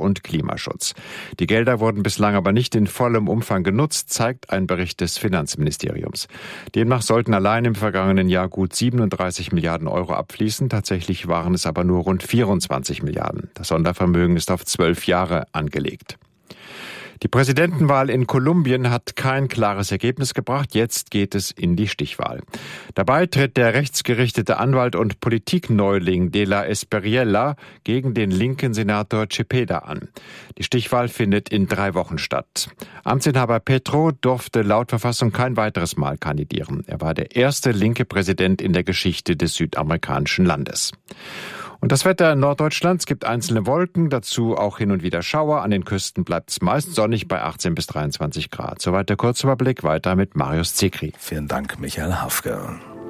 und Klimaschutz. Die Gelder wurden bislang aber nicht in vollem Umfang genutzt, zeigt ein Bericht des Finanzministeriums. Demnach sollten allein im vergangenen Jahr gut 37 Milliarden Euro abfließen. Tatsächlich waren es aber nur rund 24 Milliarden. Das Sondervermögen ist auf 12 Jahre angelegt. Die Präsidentenwahl in Kolumbien hat kein klares Ergebnis gebracht. Jetzt geht es in die Stichwahl. Dabei tritt der rechtsgerichtete Anwalt und Politikneuling De La Espriella gegen den linken Senator Cepeda an. Die Stichwahl findet in 3 Wochen statt. Amtsinhaber Petro durfte laut Verfassung kein weiteres Mal kandidieren. Er war der erste linke Präsident in der Geschichte des südamerikanischen Landes. Und das Wetter in Norddeutschland, es gibt einzelne Wolken, dazu auch hin und wieder Schauer. An den Küsten bleibt es meist sonnig bei 18 bis 23 Grad. Soweit der Kurzüberblick, weiter mit Marius Zekri. Vielen Dank, Michael Hafke.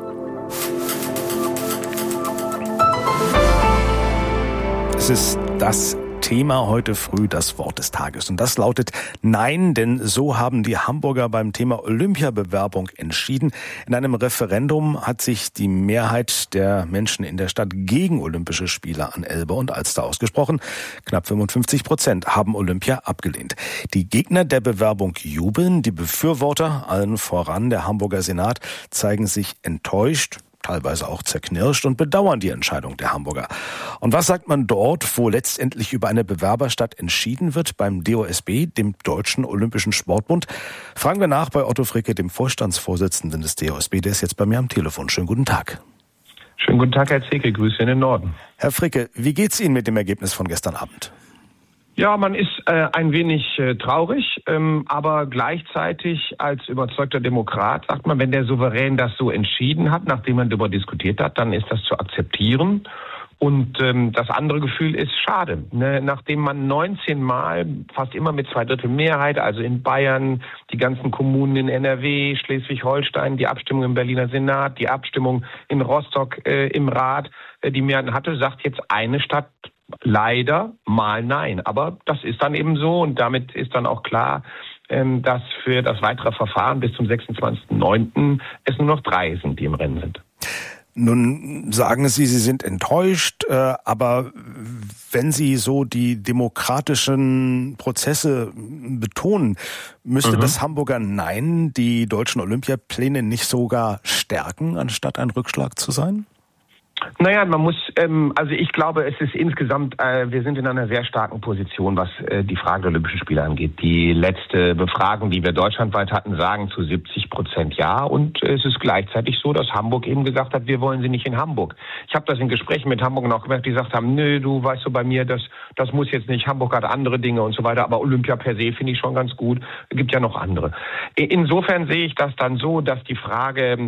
Es ist das Thema heute früh, das Wort des Tages. Und das lautet Nein, denn so haben die Hamburger beim Thema Olympiabewerbung entschieden. In einem Referendum hat sich die Mehrheit der Menschen in der Stadt gegen Olympische Spiele an Elbe und Alster ausgesprochen. Knapp 55% haben Olympia abgelehnt. Die Gegner der Bewerbung jubeln, die Befürworter, allen voran der Hamburger Senat, zeigen sich enttäuscht, teilweise auch zerknirscht und bedauern die Entscheidung der Hamburger. Und was sagt man dort, wo letztendlich über eine Bewerberstadt entschieden wird, beim DOSB, dem Deutschen Olympischen Sportbund? Fragen wir nach bei Otto Fricke, dem Vorstandsvorsitzenden des DOSB, der ist jetzt bei mir am Telefon. Schönen guten Tag. Schönen guten Tag, Herr Zecke, Grüße in den Norden. Herr Fricke, wie geht's Ihnen mit dem Ergebnis von gestern Abend? Ja, man ist ein wenig traurig, aber gleichzeitig als überzeugter Demokrat sagt man, wenn der Souverän das so entschieden hat, nachdem man darüber diskutiert hat, dann ist das zu akzeptieren. Und das andere Gefühl ist schade. Nachdem man 19 Mal, fast immer mit 2/3 Mehrheit, also in Bayern, die ganzen Kommunen in NRW, Schleswig-Holstein, die Abstimmung im Berliner Senat, die Abstimmung in Rostock im Rat, die Mehrheit hatte, sagt jetzt eine Stadt leider mal nein. Aber das ist dann eben so und damit ist dann auch klar, dass für das weitere Verfahren bis zum 26.09. es nur noch 3 sind, die im Rennen sind. Nun sagen Sie, Sie sind enttäuscht, aber wenn Sie so die demokratischen Prozesse betonen, müsste das Hamburger Nein die deutschen Olympiapläne nicht sogar stärken, anstatt ein Rückschlag zu sein? Naja, man muss, also ich glaube, es ist insgesamt, wir sind in einer sehr starken Position, was die Frage der Olympischen Spiele angeht. Die letzte Befragung, die wir deutschlandweit hatten, sagen zu 70% ja. Und es ist gleichzeitig so, dass Hamburg eben gesagt hat, wir wollen sie nicht in Hamburg. Ich habe das in Gesprächen mit Hamburgern auch gemerkt, die gesagt haben, nö, du weißt so bei mir, das muss jetzt nicht, Hamburg hat andere Dinge und so weiter, aber Olympia per se finde ich schon ganz gut. Es gibt ja noch andere. Insofern sehe ich das dann so, dass die Frage,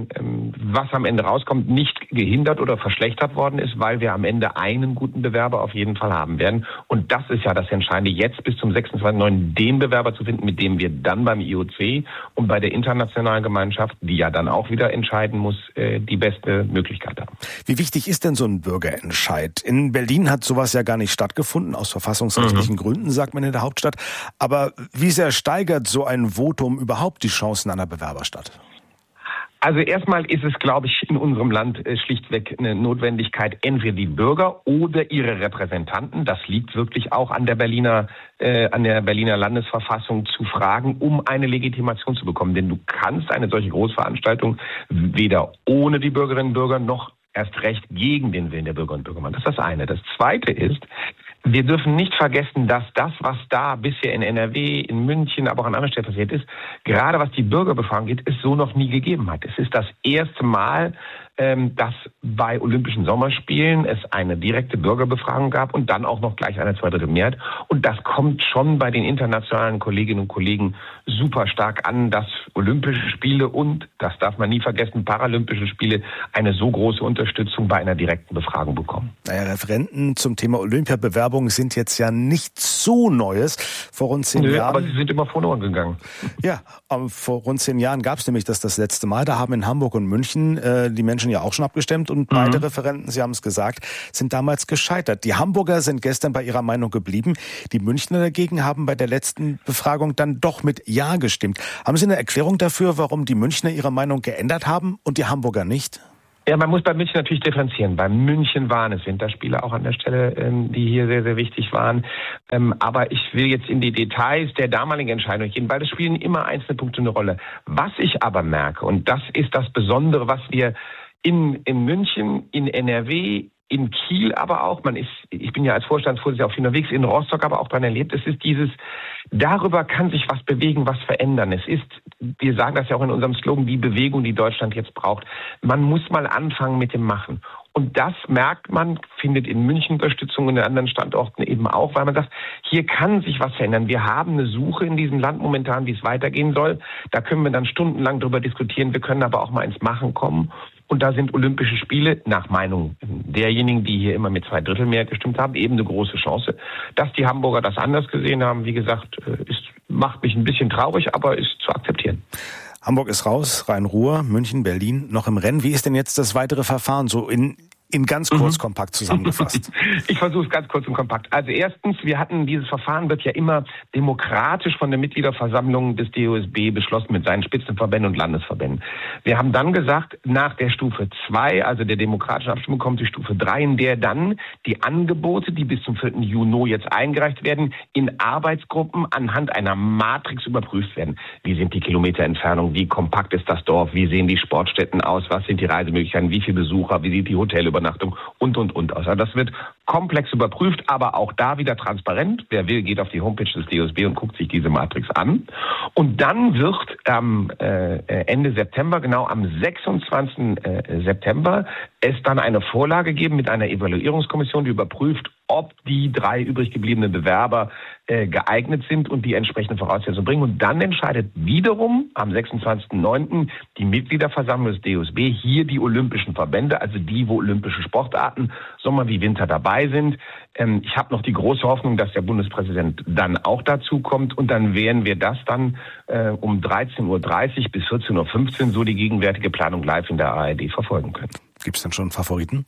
was am Ende rauskommt, nicht gehindert oder verschlechtert worden ist, weil wir am Ende einen guten Bewerber auf jeden Fall haben werden. Und das ist ja das Entscheidende, jetzt bis zum 26.09. den Bewerber zu finden, mit dem wir dann beim IOC und bei der internationalen Gemeinschaft, die ja dann auch wieder entscheiden muss, die beste Möglichkeit haben. Wie wichtig ist denn so ein Bürgerentscheid? In Berlin hat sowas ja gar nicht stattgefunden, aus verfassungsrechtlichen Gründen, sagt man in der Hauptstadt. Aber wie sehr steigert so ein Votum überhaupt die Chancen einer Bewerberstadt? Also erstmal ist es, glaube ich, in unserem Land schlichtweg eine Notwendigkeit, entweder die Bürger oder ihre Repräsentanten, das liegt wirklich auch an der Berliner Landesverfassung, zu fragen, um eine Legitimation zu bekommen. Denn du kannst eine solche Großveranstaltung weder ohne die Bürgerinnen und Bürger noch erst recht gegen den Willen der Bürgerinnen und Bürger machen. Das ist das eine. Das zweite ist, wir dürfen nicht vergessen, dass das, was da bisher in NRW, in München, aber auch an anderen Stellen passiert ist, gerade was die Bürgerbefragung geht, es so noch nie gegeben hat. Es ist das erste Mal, dass bei Olympischen Sommerspielen es eine direkte Bürgerbefragung gab und dann auch noch gleich eine 2/3 Mehrheit. Und das kommt schon bei den internationalen Kolleginnen und Kollegen super stark an, dass Olympische Spiele und, das darf man nie vergessen, Paralympische Spiele eine so große Unterstützung bei einer direkten Befragung bekommen. Naja, Referenten zum Thema Olympiabewerbung sind jetzt ja nichts so Neues. Vor rund 10 Jahren. Aber sie sind immer verloren gegangen. Ja, vor rund 10 Jahren gab es nämlich das letzte Mal. Da haben in Hamburg und München die Menschen ja auch schon abgestimmt und beide Referenten, Sie haben es gesagt, sind damals gescheitert. Die Hamburger sind gestern bei ihrer Meinung geblieben. Die Münchner dagegen haben bei der letzten Befragung dann doch mit Ja gestimmt. Haben Sie eine Erklärung dafür, warum die Münchner ihre Meinung geändert haben und die Hamburger nicht? Ja, man muss bei München natürlich differenzieren. Bei München waren es Winterspiele auch an der Stelle, die hier sehr, sehr wichtig waren. Aber ich will jetzt in die Details der damaligen Entscheidung gehen, weil es spielen immer einzelne Punkte eine Rolle. Was ich aber merke, und das ist das Besondere, was wir in München, in NRW, in Kiel aber auch, ich bin ja als Vorstandsvorsitzender auch viel unterwegs, in Rostock aber auch dran erlebt, es ist darüber kann sich was bewegen, was verändern. Wir sagen das ja auch in unserem Slogan, die Bewegung, die Deutschland jetzt braucht. Man muss mal anfangen mit dem Machen. Und das merkt man, findet in München Unterstützung, in den anderen Standorten eben auch, weil man sagt, hier kann sich was verändern. Wir haben eine Suche in diesem Land momentan, wie es weitergehen soll. Da können wir dann stundenlang drüber diskutieren. Wir können aber auch mal ins Machen kommen. Und da sind Olympische Spiele, nach Meinung derjenigen, die hier immer mit 2/3 Mehrheit gestimmt haben, eben eine große Chance. Dass die Hamburger das anders gesehen haben, wie gesagt, macht mich ein bisschen traurig, aber ist zu akzeptieren. Hamburg ist raus, Rhein-Ruhr, München, Berlin noch im Rennen. Wie ist denn jetzt das weitere Verfahren so in ganz kurz kompakt zusammengefasst? Ich versuche es ganz kurz und kompakt. Also erstens, dieses Verfahren wird ja immer demokratisch von der Mitgliederversammlung des DOSB beschlossen mit seinen Spitzenverbänden und Landesverbänden. Wir haben dann gesagt, nach der Stufe 2, also der demokratischen Abstimmung, kommt die Stufe 3, in der dann die Angebote, die bis zum 4. Juni jetzt eingereicht werden, in Arbeitsgruppen anhand einer Matrix überprüft werden. Wie sind die Kilometerentfernungen? Wie kompakt ist das Dorf? Wie sehen die Sportstätten aus? Was sind die Reisemöglichkeiten? Wie viele Besucher? Wie sieht die Hotelübernachtung und aus. Also das wird komplex überprüft, aber auch da wieder transparent. Wer will, geht auf die Homepage des DOSB und guckt sich diese Matrix an. Und dann wird am Ende September, genau am 26. September, es dann eine Vorlage geben mit einer Evaluierungskommission, die überprüft, ob die 3 übrig gebliebenen Bewerber geeignet sind und die entsprechenden Voraussetzungen bringen. Und dann entscheidet wiederum am 26.09. die Mitgliederversammlung des DOSB, hier die Olympischen Verbände, also die, wo olympische Sportarten Sommer wie Winter dabei sind. Ich habe noch die große Hoffnung, dass der Bundespräsident dann auch dazu kommt und dann werden wir das dann um 13.30 Uhr bis 14.15 Uhr so die gegenwärtige Planung live in der ARD verfolgen können. Gibt es denn schon Favoriten?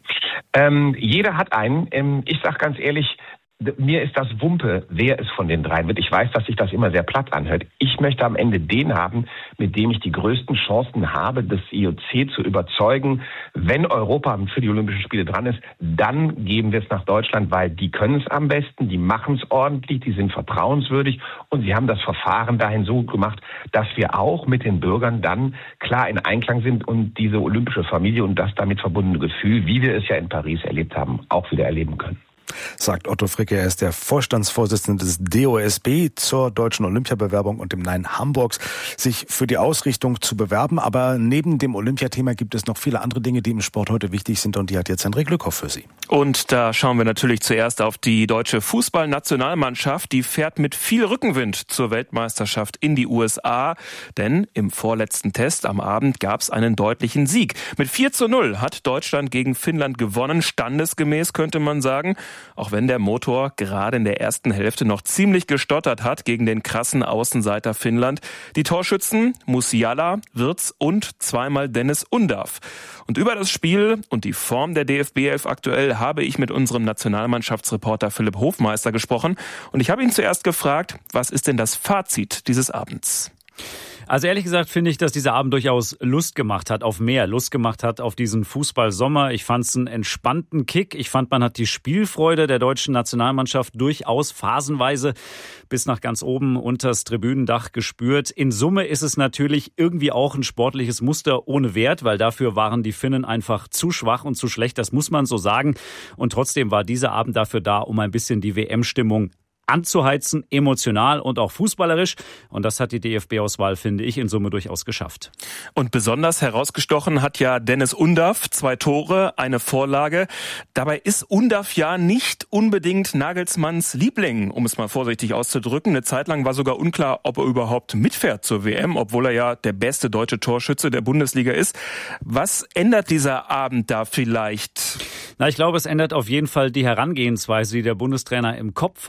Jeder hat einen. Ich sage ganz ehrlich, mir ist das Wumpe, wer es von den 3 wird. Ich weiß, dass sich das immer sehr platt anhört. Ich möchte am Ende den haben, mit dem ich die größten Chancen habe, das IOC zu überzeugen. Wenn Europa für die Olympischen Spiele dran ist, dann geben wir es nach Deutschland, weil die können es am besten, die machen es ordentlich, die sind vertrauenswürdig und sie haben das Verfahren dahin so gut gemacht, dass wir auch mit den Bürgern dann klar in Einklang sind und diese olympische Familie und das damit verbundene Gefühl, wie wir es ja in Paris erlebt haben, auch wieder erleben können. Sagt Otto Fricke, er ist der Vorstandsvorsitzende des DOSB zur deutschen Olympiabewerbung und dem Nein Hamburgs, sich für die Ausrichtung zu bewerben. Aber neben dem Olympiathema gibt es noch viele andere Dinge, die im Sport heute wichtig sind und die hat jetzt Hendrik Glückhoff für Sie. Und da schauen wir natürlich zuerst auf die deutsche Fußballnationalmannschaft. Die fährt mit viel Rückenwind zur Weltmeisterschaft in die USA, denn im vorletzten Test am Abend gab es einen deutlichen Sieg. Mit 4:0 hat Deutschland gegen Finnland gewonnen, standesgemäß könnte man sagen. Auch wenn der Motor gerade in der ersten Hälfte noch ziemlich gestottert hat gegen den krassen Außenseiter Finnland. Die Torschützen Musiala, Wirtz und zweimal Dennis Undav. Und über das Spiel und die Form der DFB-Elf aktuell habe ich mit unserem Nationalmannschaftsreporter Philipp Hofmeister gesprochen. Und ich habe ihn zuerst gefragt, was ist denn das Fazit dieses Abends? Also ehrlich gesagt finde ich, dass dieser Abend durchaus Lust gemacht hat auf mehr, Lust gemacht hat auf diesen Fußballsommer. Ich fand es einen entspannten Kick. Ich fand, man hat die Spielfreude der deutschen Nationalmannschaft durchaus phasenweise bis nach ganz oben unters Tribünendach gespürt. In Summe ist es natürlich irgendwie auch ein sportliches Muster ohne Wert, weil dafür waren die Finnen einfach zu schwach und zu schlecht. Das muss man so sagen. Und trotzdem war dieser Abend dafür da, um ein bisschen die WM-Stimmung anzuheizen, emotional und auch fußballerisch. Und das hat die DFB-Auswahl, finde ich, in Summe durchaus geschafft. Und besonders herausgestochen hat ja Dennis Undav, 2 Tore, eine Vorlage. Dabei ist Undav ja nicht unbedingt Nagelsmanns Liebling, um es mal vorsichtig auszudrücken. Eine Zeit lang war sogar unklar, ob er überhaupt mitfährt zur WM, obwohl er ja der beste deutsche Torschütze der Bundesliga ist. Was ändert dieser Abend da vielleicht? Na, ich glaube, es ändert auf jeden Fall die Herangehensweise, die der Bundestrainer im Kopf hat. Einfach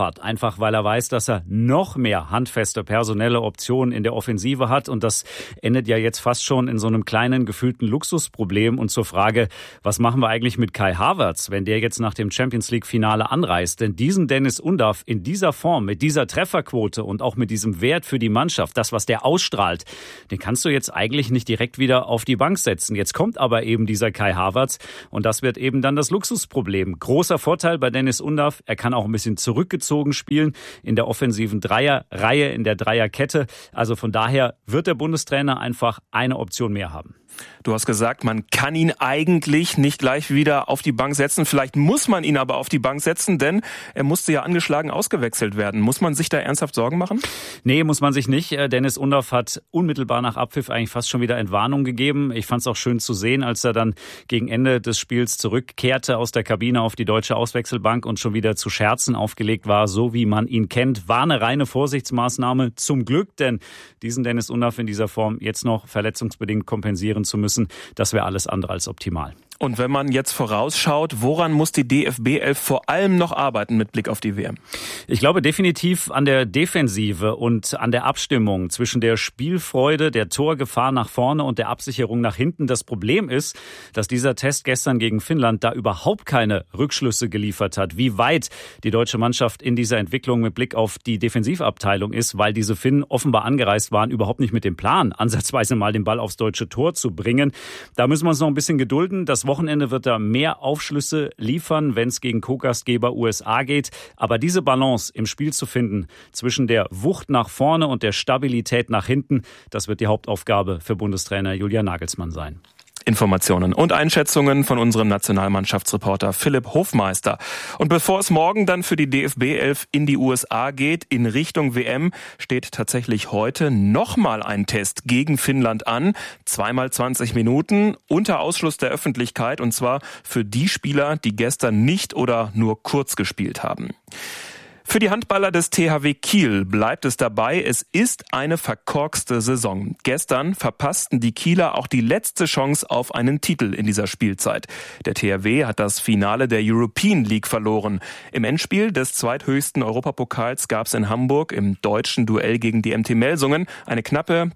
einfach, weil er weiß, dass er noch mehr handfeste personelle Optionen in der Offensive hat. Und das endet ja jetzt fast schon in so einem kleinen gefühlten Luxusproblem. Und zur Frage, was machen wir eigentlich mit Kai Havertz, wenn der jetzt nach dem Champions-League-Finale anreist? Denn diesen Dennis Undav in dieser Form, mit dieser Trefferquote und auch mit diesem Wert für die Mannschaft, das, was der ausstrahlt, den kannst du jetzt eigentlich nicht direkt wieder auf die Bank setzen. Jetzt kommt aber eben dieser Kai Havertz und das wird eben dann das Luxusproblem. Großer Vorteil bei Dennis Undav, er kann auch ein bisschen zurückgezogen spielen in der offensiven Dreierreihe, in der Dreierkette. Also von daher wird der Bundestrainer einfach eine Option mehr haben. Du hast gesagt, man kann ihn eigentlich nicht gleich wieder auf die Bank setzen. Vielleicht muss man ihn aber auf die Bank setzen, denn er musste ja angeschlagen ausgewechselt werden. Muss man sich da ernsthaft Sorgen machen? Nee, muss man sich nicht. Dennis Undav hat unmittelbar nach Abpfiff eigentlich fast schon wieder Entwarnung gegeben. Ich fand es auch schön zu sehen, als er dann gegen Ende des Spiels zurückkehrte aus der Kabine auf die deutsche Auswechselbank und schon wieder zu Scherzen aufgelegt war, so wie man ihn kennt. War eine reine Vorsichtsmaßnahme, zum Glück, denn diesen Dennis Undav in dieser Form jetzt noch verletzungsbedingt kompensieren zu müssen, das wäre alles andere als optimal. Und wenn man jetzt vorausschaut, woran muss die DFB 11 vor allem noch arbeiten mit Blick auf die WM? Ich glaube definitiv an der Defensive und an der Abstimmung zwischen der Spielfreude, der Torgefahr nach vorne und der Absicherung nach hinten. Das Problem ist, dass dieser Test gestern gegen Finnland da überhaupt keine Rückschlüsse geliefert hat, wie weit die deutsche Mannschaft in dieser Entwicklung mit Blick auf die Defensivabteilung ist, weil diese Finnen offenbar angereist waren, überhaupt nicht mit dem Plan, ansatzweise mal den Ball aufs deutsche Tor zu bringen. Da müssen wir uns noch ein bisschen gedulden. Das Wochenende wird da mehr Aufschlüsse liefern, wenn es gegen Co-Gastgeber USA geht. Aber diese Balance im Spiel zu finden zwischen der Wucht nach vorne und der Stabilität nach hinten, das wird die Hauptaufgabe für Bundestrainer Julian Nagelsmann sein. Informationen und Einschätzungen von unserem Nationalmannschaftsreporter Philipp Hofmeister. Und bevor es morgen dann für die DFB 11 in die USA geht, in Richtung WM, steht tatsächlich heute nochmal ein Test gegen Finnland an. 2x20 Minuten unter Ausschluss der Öffentlichkeit, und zwar für die Spieler, die gestern nicht oder nur kurz gespielt haben. Für die Handballer des THW Kiel bleibt es dabei, es ist eine verkorkste Saison. Gestern verpassten die Kieler auch die letzte Chance auf einen Titel in dieser Spielzeit. Der THW hat das Finale der European League verloren. Im Endspiel des zweithöchsten Europapokals gab es in Hamburg im deutschen Duell gegen die MT Melsungen eine knappe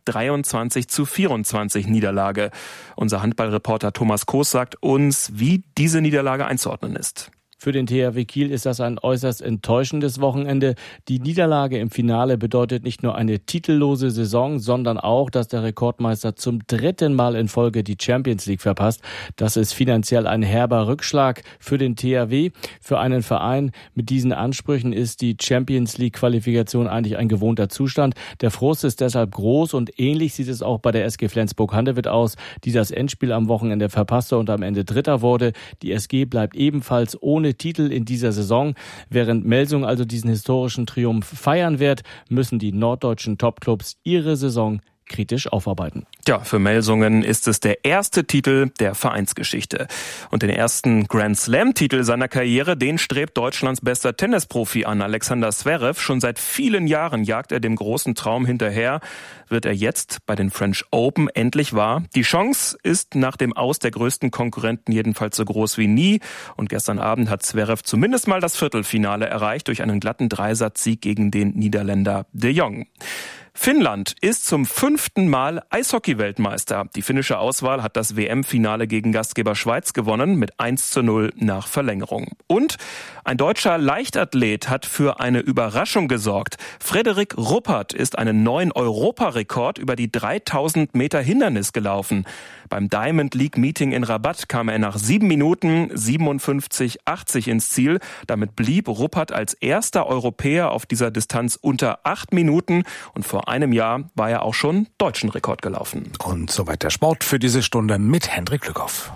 23:24 Niederlage. Unser Handballreporter Thomas Koos sagt uns, wie diese Niederlage einzuordnen ist. Für den THW Kiel ist das ein äußerst enttäuschendes Wochenende. Die Niederlage im Finale bedeutet nicht nur eine titellose Saison, sondern auch, dass der Rekordmeister zum 3. Mal in Folge die Champions League verpasst. Das ist finanziell ein herber Rückschlag für den THW. Für einen Verein mit diesen Ansprüchen ist die Champions League Qualifikation eigentlich ein gewohnter Zustand. Der Frust ist deshalb groß und ähnlich sieht es auch bei der SG Flensburg-Handewitt aus, die das Endspiel am Wochenende verpasste und am Ende Dritter wurde. Die SG bleibt ebenfalls ohne Titel in dieser Saison. Während Melsung also diesen historischen Triumph feiern wird, müssen die norddeutschen Topclubs ihre Saison kritisch aufarbeiten. Ja, für Melsungen ist es der erste Titel der Vereinsgeschichte. Und den ersten Grand-Slam-Titel seiner Karriere, den strebt Deutschlands bester Tennisprofi an, Alexander Zverev. Schon seit vielen Jahren jagt er dem großen Traum hinterher. Wird er jetzt bei den French Open endlich wahr? Die Chance ist nach dem Aus der größten Konkurrenten jedenfalls so groß wie nie. Und gestern Abend hat Zverev zumindest mal das Viertelfinale erreicht durch einen glatten Dreisatzsieg gegen den Niederländer de Jong. Finnland ist zum 5. Mal Eishockey-Weltmeister. Die finnische Auswahl hat das WM-Finale gegen Gastgeber Schweiz gewonnen mit 1:0 nach Verlängerung. Und ein deutscher Leichtathlet hat für eine Überraschung gesorgt. Frederik Ruppert ist einen neuen Europarekord über die 3000 Meter Hindernis gelaufen. Beim Diamond League Meeting in Rabat kam er nach 7 Minuten 57:80 ins Ziel. Damit blieb Ruppert als erster Europäer auf dieser Distanz unter 8 Minuten und vor einem Jahr war er auch schon deutschen Rekord gelaufen. Und soweit der Sport für diese Stunde mit Hendrik Glückhoff.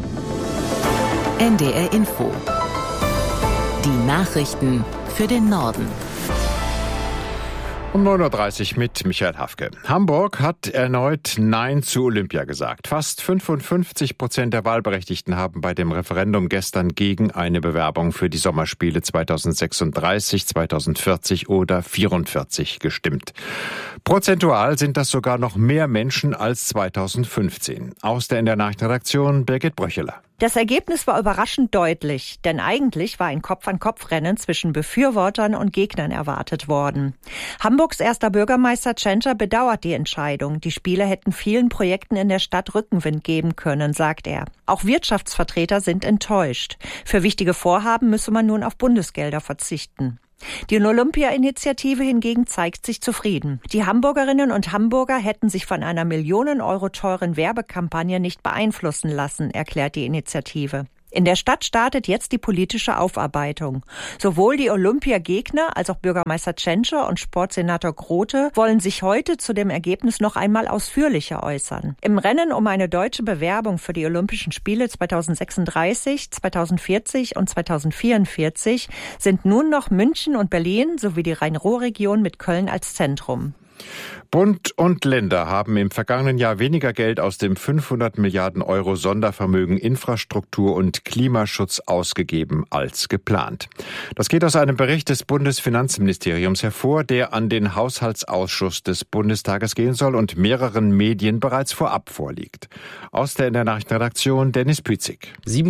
NDR Info. Die Nachrichten für den Norden. Um 9:30 Uhr mit Michael Hafke. Hamburg hat erneut Nein zu Olympia gesagt. Fast 55% der Wahlberechtigten haben bei dem Referendum gestern gegen eine Bewerbung für die Sommerspiele 2036, 2040 oder 2044 gestimmt. Prozentual sind das sogar noch mehr Menschen als 2015. Aus der NDR Nachrichtenredaktion Birgit Bröcheler. Das Ergebnis war überraschend deutlich, denn eigentlich war ein Kopf-an-Kopf-Rennen zwischen Befürwortern und Gegnern erwartet worden. Hamburgs erster Bürgermeister Tschentscher bedauert die Entscheidung. Die Spiele hätten vielen Projekten in der Stadt Rückenwind geben können, sagt er. Auch Wirtschaftsvertreter sind enttäuscht. Für wichtige Vorhaben müsse man nun auf Bundesgelder verzichten. Die Olympia-Initiative hingegen zeigt sich zufrieden. Die Hamburgerinnen und Hamburger hätten sich von einer Millionen-Euro teuren Werbekampagne nicht beeinflussen lassen, erklärt die Initiative. In der Stadt startet jetzt die politische Aufarbeitung. Sowohl die Olympiagegner als auch Bürgermeister Tschentscher und Sportsenator Grote wollen sich heute zu dem Ergebnis noch einmal ausführlicher äußern. Im Rennen um eine deutsche Bewerbung für die Olympischen Spiele 2036, 2040 und 2044 sind nun noch München und Berlin sowie die Rhein-Ruhr-Region mit Köln als Zentrum. Bund und Länder haben im vergangenen Jahr weniger Geld aus dem 500 Milliarden Euro Sondervermögen Infrastruktur und Klimaschutz ausgegeben als geplant. Das geht aus einem Bericht des Bundesfinanzministeriums hervor, der an den Haushaltsausschuss des Bundestages gehen soll und mehreren Medien bereits vorab vorliegt. Aus der Nachrichtenredaktion Dennis Pützig.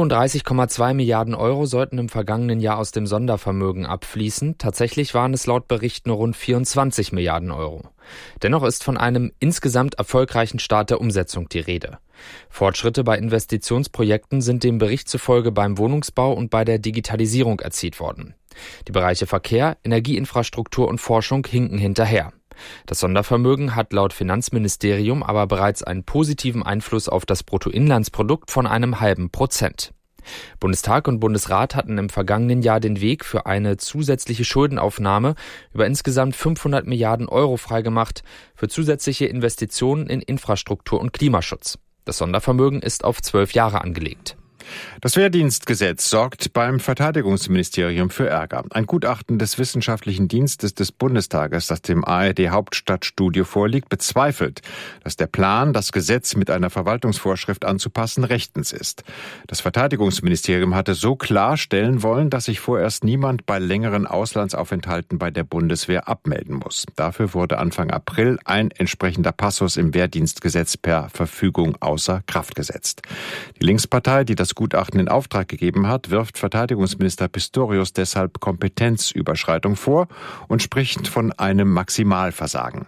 37,2 Milliarden Euro sollten im vergangenen Jahr aus dem Sondervermögen abfließen. Tatsächlich waren es laut Bericht nur rund 24 Milliarden Euro. Dennoch ist von einem insgesamt erfolgreichen Start der Umsetzung die Rede. Fortschritte bei Investitionsprojekten sind dem Bericht zufolge beim Wohnungsbau und bei der Digitalisierung erzielt worden. Die Bereiche Verkehr, Energieinfrastruktur und Forschung hinken hinterher. Das Sondervermögen hat laut Finanzministerium aber bereits einen positiven Einfluss auf das Bruttoinlandsprodukt von 0,5%. Bundestag und Bundesrat hatten im vergangenen Jahr den Weg für eine zusätzliche Schuldenaufnahme über insgesamt 500 Milliarden Euro freigemacht für zusätzliche Investitionen in Infrastruktur und Klimaschutz. Das Sondervermögen ist auf 12 Jahre angelegt. Das Wehrdienstgesetz sorgt beim Verteidigungsministerium für Ärger. Ein Gutachten des Wissenschaftlichen Dienstes des Bundestages, das dem ARD-Hauptstadtstudio vorliegt, bezweifelt, dass der Plan, das Gesetz mit einer Verwaltungsvorschrift anzupassen, rechtens ist. Das Verteidigungsministerium hatte so klarstellen wollen, dass sich vorerst niemand bei längeren Auslandsaufenthalten bei der Bundeswehr abmelden muss. Dafür wurde Anfang April ein entsprechender Passus im Wehrdienstgesetz per Verfügung außer Kraft gesetzt. Die Linkspartei, die das Gutachten in Auftrag gegeben hat, wirft Verteidigungsminister Pistorius deshalb Kompetenzüberschreitung vor und spricht von einem Maximalversagen.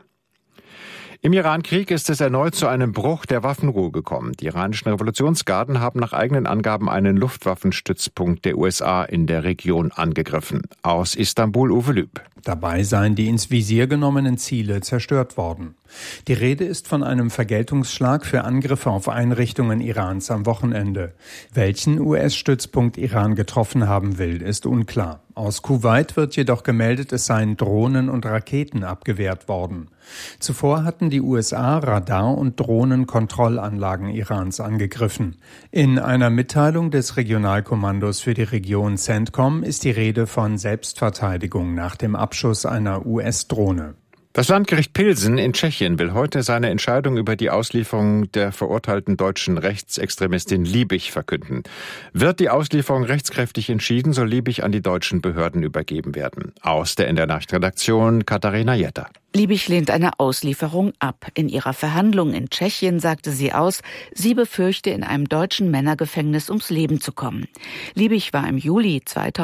Im Iran-Krieg ist es erneut zu einem Bruch der Waffenruhe gekommen. Die iranischen Revolutionsgarden haben nach eigenen Angaben einen Luftwaffenstützpunkt der USA in der Region angegriffen. Aus Istanbul Uwe Lüb. Dabei seien die ins Visier genommenen Ziele zerstört worden. Die Rede ist von einem Vergeltungsschlag für Angriffe auf Einrichtungen Irans am Wochenende. Welchen US-Stützpunkt Iran getroffen haben will, ist unklar. Aus Kuwait wird jedoch gemeldet, es seien Drohnen und Raketen abgewehrt worden. Zuvor hatten die USA Radar- und Drohnenkontrollanlagen Irans angegriffen. In einer Mitteilung des Regionalkommandos für die Region CENTCOM ist die Rede von Selbstverteidigung nach dem Abschuss einer US-Drohne. Das Landgericht Pilsen in Tschechien will heute seine Entscheidung über die Auslieferung der verurteilten deutschen Rechtsextremistin Liebig verkünden. Wird die Auslieferung rechtskräftig entschieden, soll Liebig an die deutschen Behörden übergeben werden. Aus der NDR-Nachrichtenredaktion Katharina Jetter. Liebig lehnt eine Auslieferung ab. In ihrer Verhandlung in Tschechien sagte sie aus, sie befürchte, in einem deutschen Männergefängnis ums Leben zu kommen. Liebig war im Juli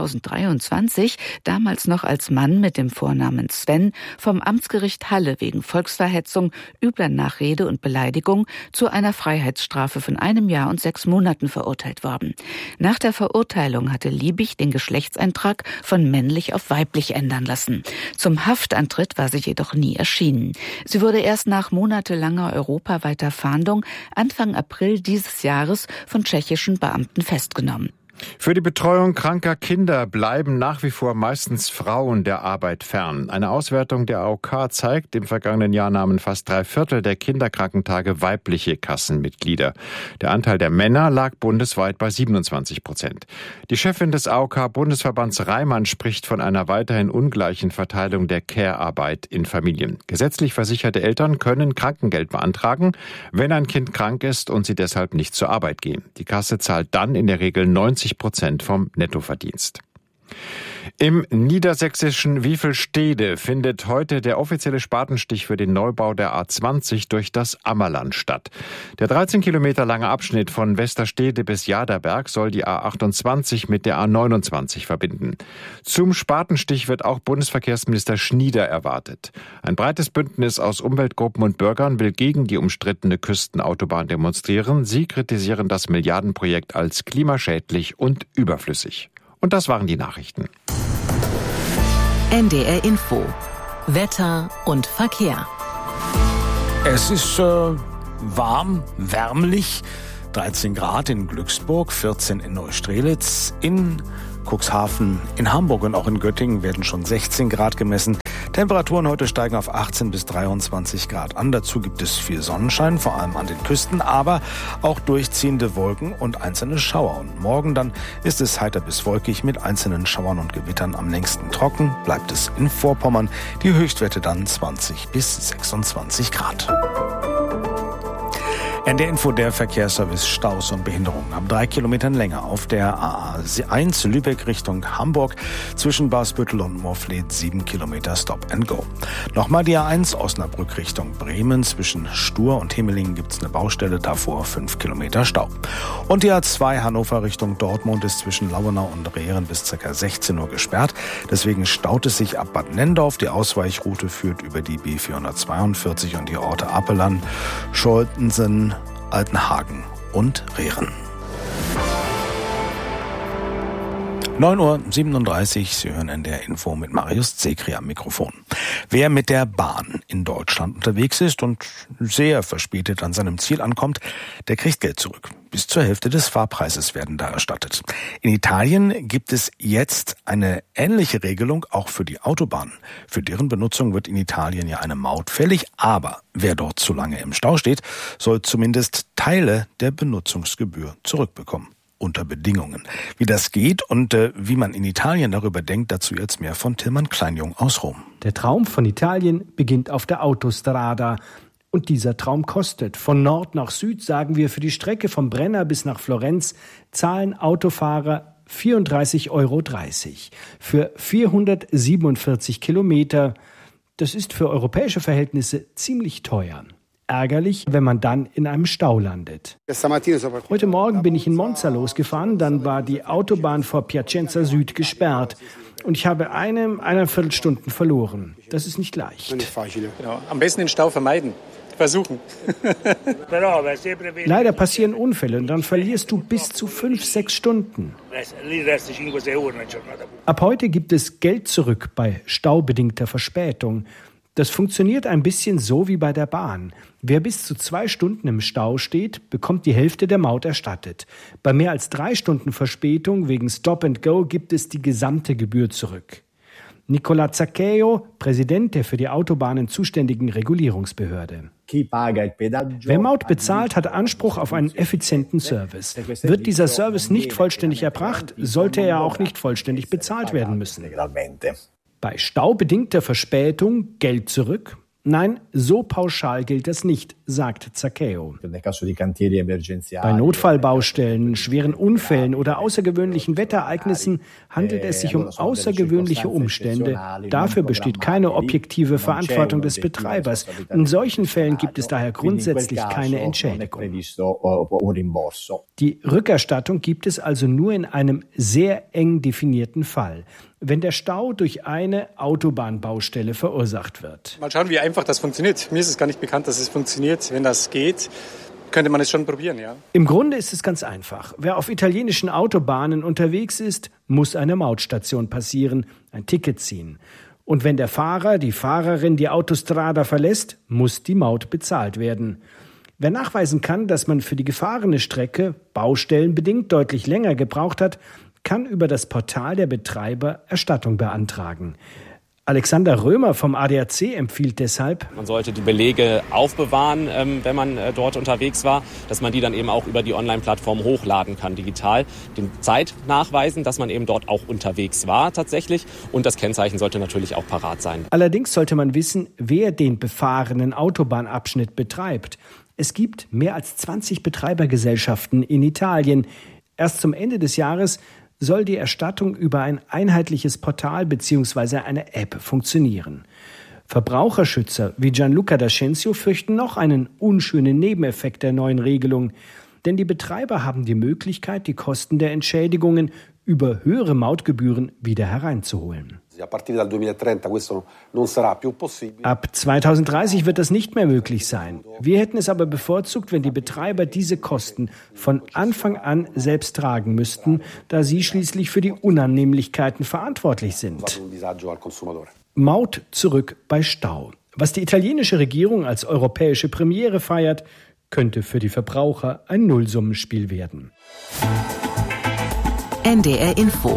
2023, damals noch als Mann mit dem Vornamen Sven, vom Amtsgericht Halle wegen Volksverhetzung, übler Nachrede und Beleidigung zu einer Freiheitsstrafe von 1 Jahr und 6 Monaten verurteilt worden. Nach der Verurteilung hatte Liebig den Geschlechtseintrag von männlich auf weiblich ändern lassen. Zum Haftantritt war sie jedoch nie erschienen. Sie wurde erst nach monatelanger europaweiter Fahndung Anfang April dieses Jahres von tschechischen Beamten festgenommen. Für die Betreuung kranker Kinder bleiben nach wie vor meistens Frauen der Arbeit fern. Eine Auswertung der AOK zeigt, im vergangenen Jahr nahmen fast 3/4 der Kinderkrankentage weibliche Kassenmitglieder. Der Anteil der Männer lag bundesweit bei 27%. Die Chefin des AOK-Bundesverbands Reimann spricht von einer weiterhin ungleichen Verteilung der Care-Arbeit in Familien. Gesetzlich versicherte Eltern können Krankengeld beantragen, wenn ein Kind krank ist und sie deshalb nicht zur Arbeit gehen. Die Kasse zahlt dann in der Regel 90% vom Nettoverdienst. Im niedersächsischen Wiefelstede findet heute der offizielle Spatenstich für den Neubau der A20 durch das Ammerland statt. Der 13 Kilometer lange Abschnitt von Westerstede bis Jaderberg soll die A28 mit der A29 verbinden. Zum Spatenstich wird auch Bundesverkehrsminister Schnieder erwartet. Ein breites Bündnis aus Umweltgruppen und Bürgern will gegen die umstrittene Küstenautobahn demonstrieren. Sie kritisieren das Milliardenprojekt als klimaschädlich und überflüssig. Und das waren die Nachrichten. NDR Info. Wetter und Verkehr. Es ist warm, wärmlich. 13 Grad in Glücksburg, 14 in Neustrelitz, in Cuxhaven, in Hamburg und auch in Göttingen werden schon 16 Grad gemessen. Temperaturen heute steigen auf 18 bis 23 Grad an. Dazu gibt es viel Sonnenschein, vor allem an den Küsten, aber auch durchziehende Wolken und einzelne Schauer. Und morgen dann ist es heiter bis wolkig mit einzelnen Schauern und Gewittern. Am längsten trocken bleibt es in Vorpommern. Die Höchstwerte dann 20 bis 26 Grad. NDR Info, der Verkehrsservice, Staus und Behinderungen. Ab 3 Kilometern länger auf der A1 Lübeck Richtung Hamburg zwischen Basbüttel und Moorfleet 7 Kilometer Stop and Go. Nochmal die A1 Osnabrück Richtung Bremen. Zwischen Stur und Himmelingen gibt es eine Baustelle, davor 5 Kilometer Stau. Und die A2 Hannover Richtung Dortmund ist zwischen Lauenau und Rehren bis ca. 16 Uhr gesperrt. Deswegen staut es sich ab Bad Nendorf. Die Ausweichroute führt über die B442 und die Orte Appelan, Scholtensen, Altenhagen und Rehren. 9:37 Uhr, Sie hören NDR Info mit Marius Zekri am Mikrofon. Wer mit der Bahn in Deutschland unterwegs ist und sehr verspätet an seinem Ziel ankommt, der kriegt Geld zurück. Bis zur Hälfte des Fahrpreises werden da erstattet. In Italien gibt es jetzt eine ähnliche Regelung auch für die Autobahnen. Für deren Benutzung wird in Italien ja eine Maut fällig, aber wer dort zu lange im Stau steht, soll zumindest Teile der Benutzungsgebühr zurückbekommen. Unter Bedingungen. Wie das geht und wie man in Italien darüber denkt, dazu jetzt mehr von Tillmann Kleinjung aus Rom. Der Traum von Italien beginnt auf der Autostrada. Und dieser Traum kostet. Von Nord nach Süd, sagen wir, für die Strecke vom Brenner bis nach Florenz zahlen Autofahrer 34,30 €. Für 447 Kilometer. Das ist für europäische Verhältnisse ziemlich teuer. Ärgerlich, wenn man dann in einem Stau landet. Heute Morgen bin ich in Monza losgefahren, dann war die Autobahn vor Piacenza Süd gesperrt. Und ich habe eine Viertelstunde verloren. Das ist nicht leicht. Genau. Am besten den Stau vermeiden. Versuchen. Leider passieren Unfälle und dann verlierst du bis zu 5-6 Stunden. Ab heute gibt es Geld zurück bei staubedingter Verspätung. Das funktioniert ein bisschen so wie bei der Bahn. Wer bis zu 2 Stunden im Stau steht, bekommt die Hälfte der Maut erstattet. Bei mehr als 3 Stunden Verspätung wegen Stop and Go gibt es die gesamte Gebühr zurück. Nicola Zaccheo, Präsident der für die Autobahnen zuständigen Regulierungsbehörde. Wer Maut bezahlt, hat Anspruch auf einen effizienten Service. Wird dieser Service nicht vollständig erbracht, sollte er auch nicht vollständig bezahlt werden müssen. Bei staubedingter Verspätung Geld zurück? Nein, so pauschal gilt das nicht, sagt Zaccheo. Bei Notfallbaustellen, schweren Unfällen oder außergewöhnlichen Wetterereignissen handelt es sich um außergewöhnliche Umstände. Dafür besteht keine objektive Verantwortung des Betreibers. In solchen Fällen gibt es daher grundsätzlich keine Entschädigung. Die Rückerstattung gibt es also nur in einem sehr eng definierten Fall, wenn der Stau durch eine Autobahnbaustelle verursacht wird. Mal schauen, wie einfach das funktioniert. Mir ist es gar nicht bekannt, dass es funktioniert. Wenn das geht, könnte man es schon probieren, ja. Im Grunde ist es ganz einfach. Wer auf italienischen Autobahnen unterwegs ist, muss eine Mautstation passieren, ein Ticket ziehen. Und wenn der Fahrer, die Fahrerin die Autostrada verlässt, muss die Maut bezahlt werden. Wer nachweisen kann, dass man für die gefahrene Strecke baustellenbedingt deutlich länger gebraucht hat, kann über das Portal der Betreiber Erstattung beantragen. Alexander Römer vom ADAC empfiehlt deshalb: Man sollte die Belege aufbewahren, wenn man dort unterwegs war, dass man die dann eben auch über die Online-Plattform hochladen kann, digital. Den Zeit nachweisen, dass man eben dort auch unterwegs war tatsächlich. Und das Kennzeichen sollte natürlich auch parat sein. Allerdings sollte man wissen, wer den befahrenen Autobahnabschnitt betreibt. Es gibt mehr als 20 Betreibergesellschaften in Italien. Erst zum Ende des Jahres soll die Erstattung über ein einheitliches Portal bzw. eine App funktionieren. Verbraucherschützer wie Gianluca D'Ascencio fürchten noch einen unschönen Nebeneffekt der neuen Regelung. Denn die Betreiber haben die Möglichkeit, die Kosten der Entschädigungen über höhere Mautgebühren wieder hereinzuholen. Ab 2030 wird das nicht mehr möglich sein. Wir hätten es aber bevorzugt, wenn die Betreiber diese Kosten von Anfang an selbst tragen müssten, da sie schließlich für die Unannehmlichkeiten verantwortlich sind. Maut zurück bei Stau. Was die italienische Regierung als europäische Premiere feiert, könnte für die Verbraucher ein Nullsummenspiel werden. NDR Info.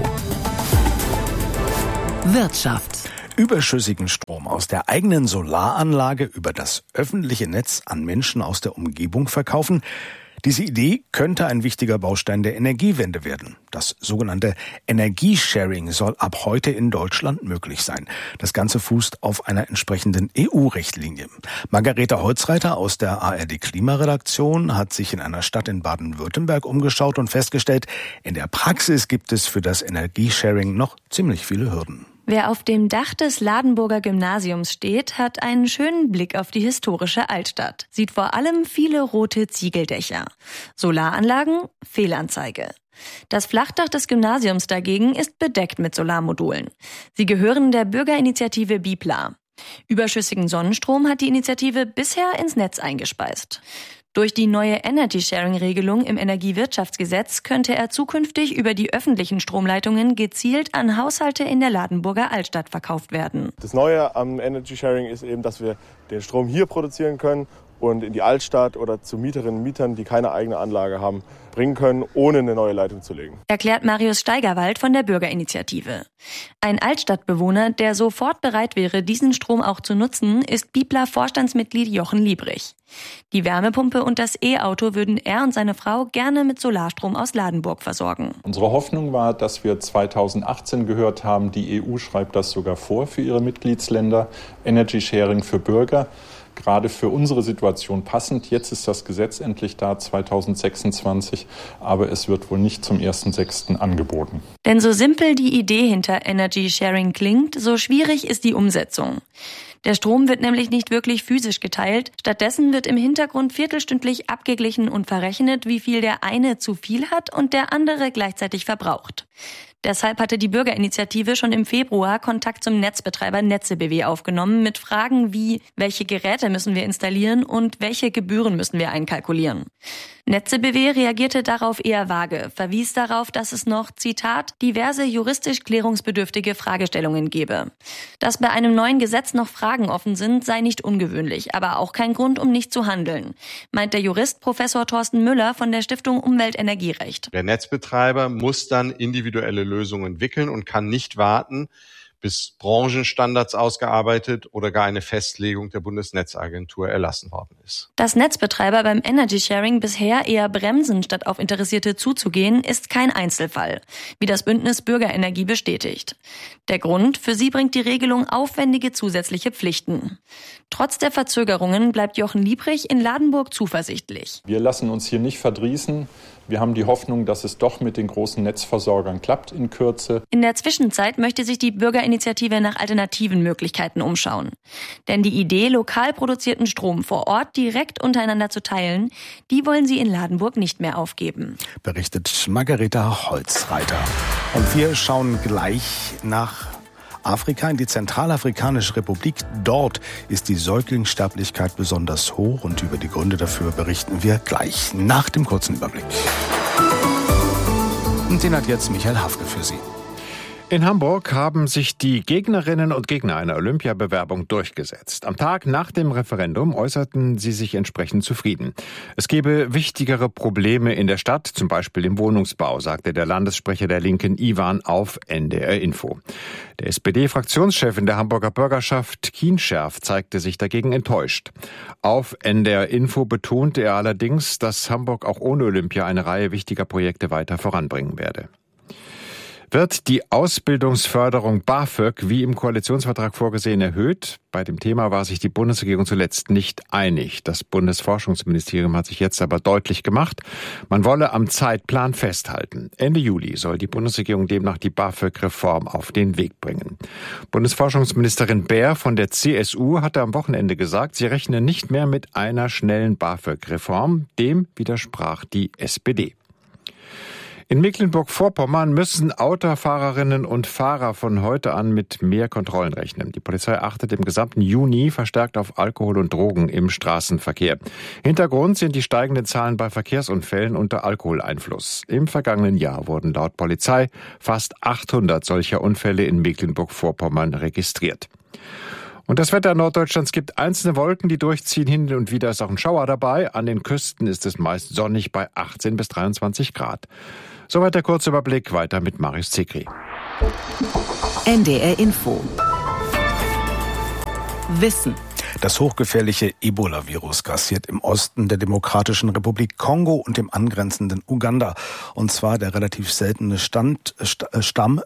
Wirtschaft. Überschüssigen Strom aus der eigenen Solaranlage über das öffentliche Netz an Menschen aus der Umgebung verkaufen. Diese Idee könnte ein wichtiger Baustein der Energiewende werden. Das sogenannte Energiesharing soll ab heute in Deutschland möglich sein. Das Ganze fußt auf einer entsprechenden EU-Richtlinie. Margareta Holzreiter aus der ARD Klimaredaktion hat sich in einer Stadt in Baden-Württemberg umgeschaut und festgestellt, in der Praxis gibt es für das Energiesharing noch ziemlich viele Hürden. Wer auf dem Dach des Ladenburger Gymnasiums steht, hat einen schönen Blick auf die historische Altstadt. Sieht vor allem viele rote Ziegeldächer. Solaranlagen? Fehlanzeige. Das Flachdach des Gymnasiums dagegen ist bedeckt mit Solarmodulen. Sie gehören der Bürgerinitiative Bipla. Überschüssigen Sonnenstrom hat die Initiative bisher ins Netz eingespeist. Durch die neue Energy-Sharing-Regelung im Energiewirtschaftsgesetz könnte er zukünftig über die öffentlichen Stromleitungen gezielt an Haushalte in der Ladenburger Altstadt verkauft werden. Das Neue am Energy-Sharing ist eben, dass wir den Strom hier produzieren können und in die Altstadt oder zu Mieterinnen und Mietern, die keine eigene Anlage haben, bringen können, ohne eine neue Leitung zu legen. Erklärt Marius Steigerwald von der Bürgerinitiative. Ein Altstadtbewohner, der sofort bereit wäre, diesen Strom auch zu nutzen, ist Bipla-Vorstandsmitglied Jochen Liebrich. Die Wärmepumpe und das E-Auto würden er und seine Frau gerne mit Solarstrom aus Ladenburg versorgen. Unsere Hoffnung war, dass wir 2018 gehört haben, die EU schreibt das sogar vor für ihre Mitgliedsländer, Energy Sharing für Bürger. Gerade für unsere Situation passend. Jetzt ist das Gesetz endlich da, 2026, aber es wird wohl nicht zum 1.6. angeboten. Denn so simpel die Idee hinter Energy Sharing klingt, so schwierig ist die Umsetzung. Der Strom wird nämlich nicht wirklich physisch geteilt. Stattdessen wird im Hintergrund viertelstündlich abgeglichen und verrechnet, wie viel der eine zu viel hat und der andere gleichzeitig verbraucht. Deshalb hatte die Bürgerinitiative schon im Februar Kontakt zum Netzbetreiber Netze BW aufgenommen mit Fragen wie, welche Geräte müssen wir installieren und welche Gebühren müssen wir einkalkulieren. Netze BW reagierte darauf eher vage, verwies darauf, dass es noch, Zitat, diverse juristisch klärungsbedürftige Fragestellungen gebe. Dass bei einem neuen Gesetz noch Fragen offen sind, sei nicht ungewöhnlich, aber auch kein Grund, um nicht zu handeln, meint der Jurist Professor Thorsten Müller von der Stiftung Umwelt-Energierecht. Der Netzbetreiber muss dann individuelle Lösungen entwickeln und kann nicht warten, bis Branchenstandards ausgearbeitet oder gar eine Festlegung der Bundesnetzagentur erlassen worden ist. Dass Netzbetreiber beim Energy Sharing bisher eher bremsen, statt auf Interessierte zuzugehen, ist kein Einzelfall, wie das Bündnis Bürgerenergie bestätigt. Der Grund, für sie bringt die Regelung aufwendige zusätzliche Pflichten. Trotz der Verzögerungen bleibt Jochen Liebrich in Ladenburg zuversichtlich. Wir lassen uns hier nicht verdrießen. Wir haben die Hoffnung, dass es doch mit den großen Netzversorgern klappt in Kürze. In der Zwischenzeit möchte sich die Bürgerinitiative nach alternativen Möglichkeiten umschauen. Denn die Idee, lokal produzierten Strom vor Ort direkt untereinander zu teilen, die wollen sie in Ladenburg nicht mehr aufgeben. Berichtet Margareta Holzreiter. Und wir schauen gleich nach Afrika, in die Zentralafrikanische Republik. Dort ist die Säuglingssterblichkeit besonders hoch und über die Gründe dafür berichten wir gleich nach dem kurzen Überblick. Und den hat jetzt Michael Hafke für Sie. In Hamburg haben sich die Gegnerinnen und Gegner einer Olympiabewerbung durchgesetzt. Am Tag nach dem Referendum äußerten sie sich entsprechend zufrieden. Es gebe wichtigere Probleme in der Stadt, zum Beispiel im Wohnungsbau, sagte der Landessprecher der Linken Iwan auf NDR Info. Der SPD-Fraktionschef in der Hamburger Bürgerschaft, Kienscherf, zeigte sich dagegen enttäuscht. Auf NDR Info betonte er allerdings, dass Hamburg auch ohne Olympia eine Reihe wichtiger Projekte weiter voranbringen werde. Wird die Ausbildungsförderung BAföG wie im Koalitionsvertrag vorgesehen erhöht? Bei dem Thema war sich die Bundesregierung zuletzt nicht einig. Das Bundesforschungsministerium hat sich jetzt aber deutlich gemacht, man wolle am Zeitplan festhalten. Ende Juli soll die Bundesregierung demnach die BAföG-Reform auf den Weg bringen. Bundesforschungsministerin Baer von der CSU hatte am Wochenende gesagt, sie rechne nicht mehr mit einer schnellen BAföG-Reform. Dem widersprach die SPD. In Mecklenburg-Vorpommern müssen Autofahrerinnen und Fahrer von heute an mit mehr Kontrollen rechnen. Die Polizei achtet im gesamten Juni verstärkt auf Alkohol und Drogen im Straßenverkehr. Hintergrund sind die steigenden Zahlen bei Verkehrsunfällen unter Alkoholeinfluss. Im vergangenen Jahr wurden laut Polizei fast 800 solcher Unfälle in Mecklenburg-Vorpommern registriert. Und das Wetter in Norddeutschlands gibt einzelne Wolken, die durchziehen. Hin und wieder ist auch ein Schauer dabei. An den Küsten ist es meist sonnig bei 18 bis 23 Grad. Soweit der kurze Überblick. Weiter mit Marius Zekri. NDR Info. Wissen. Das hochgefährliche Ebola-Virus grassiert im Osten der Demokratischen Republik Kongo und dem angrenzenden Uganda. Und zwar der relativ seltene Stamm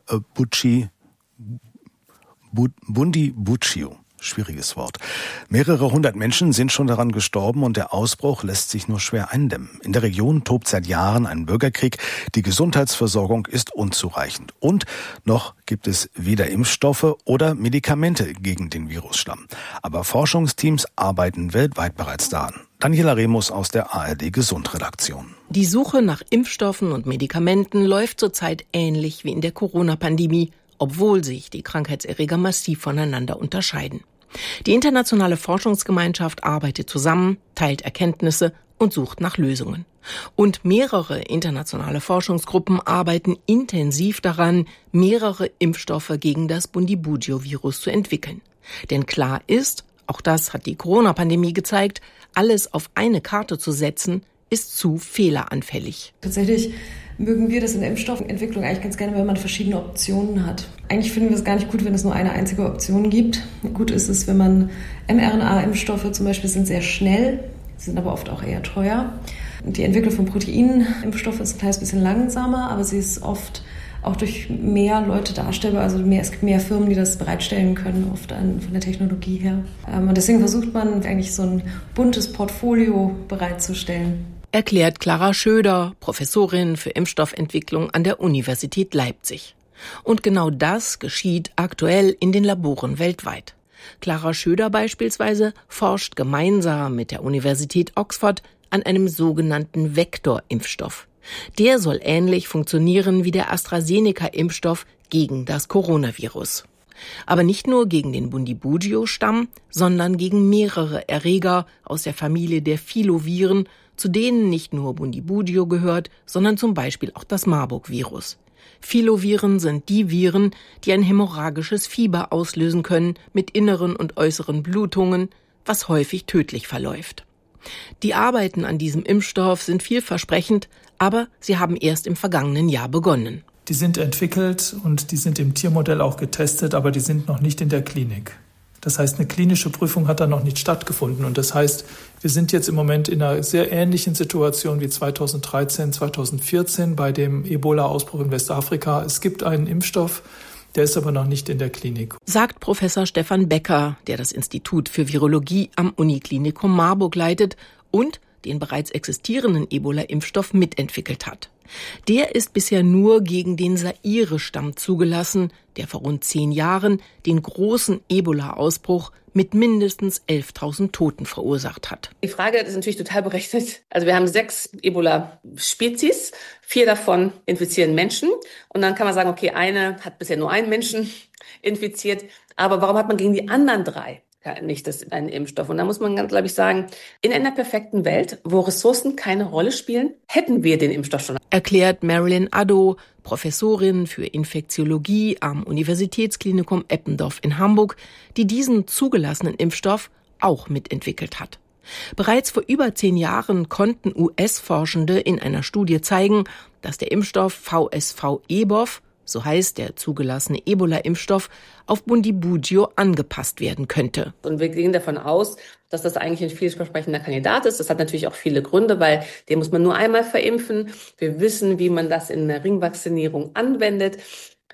Bundibugyo. Schwieriges Wort. Mehrere hundert Menschen sind schon daran gestorben und der Ausbruch lässt sich nur schwer eindämmen. In der Region tobt seit Jahren ein Bürgerkrieg. Die Gesundheitsversorgung ist unzureichend. Und noch gibt es weder Impfstoffe oder Medikamente gegen den Virusstamm. Aber Forschungsteams arbeiten weltweit bereits daran. Daniela Remus aus der ARD Gesundredaktion. Die Suche nach Impfstoffen und Medikamenten läuft zurzeit ähnlich wie in der Corona-Pandemie, obwohl sich die Krankheitserreger massiv voneinander unterscheiden. Die internationale Forschungsgemeinschaft arbeitet zusammen, teilt Erkenntnisse und sucht nach Lösungen. Und mehrere internationale Forschungsgruppen arbeiten intensiv daran, mehrere Impfstoffe gegen das Bundibugyo-Virus zu entwickeln. Denn klar ist, auch das hat die Corona-Pandemie gezeigt, alles auf eine Karte zu setzen, ist zu fehleranfällig. Tatsächlich mögen wir das in der Impfstoffentwicklung eigentlich ganz gerne, wenn man verschiedene Optionen hat. Eigentlich finden wir es gar nicht gut, wenn es nur eine einzige Option gibt. Gut ist es, wenn man mRNA-Impfstoffe zum Beispiel sind sehr schnell, sind aber oft auch eher teuer. Die Entwicklung von Proteinimpfstoffen ist ein kleines bisschen langsamer, aber sie ist oft auch durch mehr Leute darstellbar. Also es gibt mehr Firmen, die das bereitstellen können, oft von der Technologie her. Und deswegen versucht man eigentlich so ein buntes Portfolio bereitzustellen. Erklärt Clara Schöder, Professorin für Impfstoffentwicklung an der Universität Leipzig. Und genau das geschieht aktuell in den Laboren weltweit. Clara Schöder beispielsweise forscht gemeinsam mit der Universität Oxford an einem sogenannten Vektorimpfstoff. Der soll ähnlich funktionieren wie der AstraZeneca-Impfstoff gegen das Coronavirus. Aber nicht nur gegen den Bundibugyo-Stamm, sondern gegen mehrere Erreger aus der Familie der Filoviren, zu denen nicht nur Bundibugyo gehört, sondern zum Beispiel auch das Marburg-Virus. Filoviren sind die Viren, die ein hämorrhagisches Fieber auslösen können mit inneren und äußeren Blutungen, was häufig tödlich verläuft. Die Arbeiten an diesem Impfstoff sind vielversprechend, aber sie haben erst im vergangenen Jahr begonnen. Die sind entwickelt und die sind im Tiermodell auch getestet, aber die sind noch nicht in der Klinik. Das heißt, eine klinische Prüfung hat da noch nicht stattgefunden. Und das heißt, wir sind jetzt im Moment in einer sehr ähnlichen Situation wie 2013, 2014 bei dem Ebola-Ausbruch in Westafrika. Es gibt einen Impfstoff, der ist aber noch nicht in der Klinik. Sagt Professor Stefan Becker, der das Institut für Virologie am Uniklinikum Marburg leitet und den bereits existierenden Ebola-Impfstoff mitentwickelt hat. Der ist bisher nur gegen den Zaire-Stamm zugelassen, der vor rund 10 Jahren den großen Ebola-Ausbruch mit mindestens 11.000 Toten verursacht hat. Die Frage ist natürlich total berechtigt. Also wir haben 6 Ebola-Spezies, 4 davon infizieren Menschen. Und dann kann man sagen, okay, eine hat bisher nur einen Menschen infiziert. Aber warum hat man gegen die anderen 3 nicht einen Impfstoff? Und da muss man, glaube ich, sagen, in einer perfekten Welt, wo Ressourcen keine Rolle spielen, hätten wir den Impfstoff schon. Erklärt Marilyn Addo, Professorin für Infektiologie am Universitätsklinikum Eppendorf in Hamburg, die diesen zugelassenen Impfstoff auch mitentwickelt hat. Bereits vor über 10 Jahren konnten US-Forschende in einer Studie zeigen, dass der Impfstoff VSV-EBOV, so heißt der zugelassene Ebola-Impfstoff, auf Bundibugyo angepasst werden könnte. Und wir gehen davon aus, dass das eigentlich ein vielversprechender Kandidat ist. Das hat natürlich auch viele Gründe, weil den muss man nur einmal verimpfen. Wir wissen, wie man das in der Ringvakzinierung anwendet.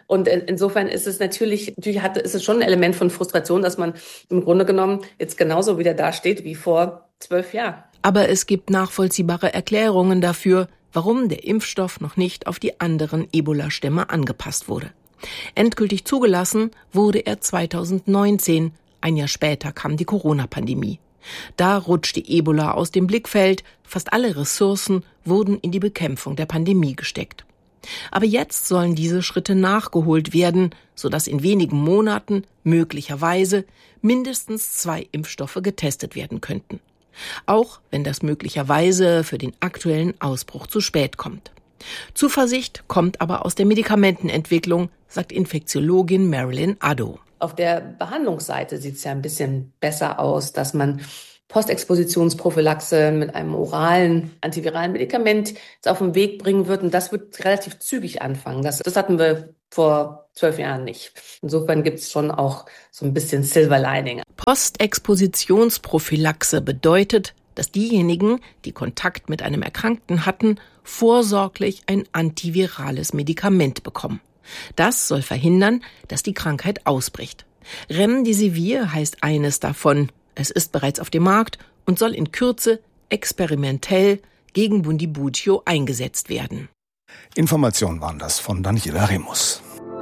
Und insofern ist es natürlich ist es schon ein Element von Frustration, dass man im Grunde genommen jetzt genauso wieder dasteht wie vor 12 Jahren. Aber es gibt nachvollziehbare Erklärungen dafür, warum der Impfstoff noch nicht auf die anderen Ebola-Stämme angepasst wurde. Endgültig zugelassen wurde er 2019. Ein Jahr später kam die Corona-Pandemie. Da rutschte Ebola aus dem Blickfeld. Fast alle Ressourcen wurden in die Bekämpfung der Pandemie gesteckt. Aber jetzt sollen diese Schritte nachgeholt werden, sodass in wenigen Monaten möglicherweise mindestens 2 Impfstoffe getestet werden könnten. Auch wenn das möglicherweise für den aktuellen Ausbruch zu spät kommt. Zuversicht kommt aber aus der Medikamentenentwicklung, sagt Infektiologin Marilyn Addo. Auf der Behandlungsseite sieht es ja ein bisschen besser aus, dass man Postexpositionsprophylaxe mit einem oralen antiviralen Medikament jetzt auf den Weg bringen wird. Und das wird relativ zügig anfangen. Das hatten wir vor 12 Jahren nicht. Insofern gibt es schon auch so ein bisschen Silver Lining. Postexpositionsprophylaxe bedeutet, dass diejenigen, die Kontakt mit einem Erkrankten hatten, vorsorglich ein antivirales Medikament bekommen. Das soll verhindern, dass die Krankheit ausbricht. Remdesivir heißt eines davon. Es ist bereits auf dem Markt und soll in Kürze experimentell gegen Bundibugyo eingesetzt werden. Informationen waren das von Daniela Remus.